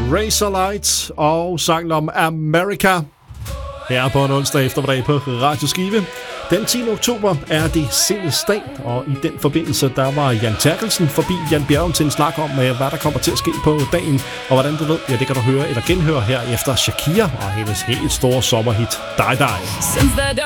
Razorlight og sangen om America. Her på en onsdag eftermiddag på Radio Skive. Den 10. oktober er det Sindets dag, og i den forbindelse der var Jan Terkelsen forbi Jan Bjerrum til en snak om, hvad der kommer til at ske på dagen. Og hvordan du ved, ja, det kan du høre eller genhøre her efter Shakira og hendes helt store sommerhit Die Die.